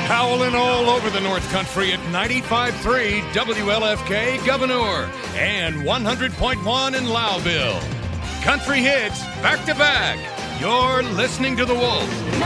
Howling all over the North Country at 95.3 WLFK Governor and 100.1 in Loudville. Country hits back to back. You're listening to The Wolf.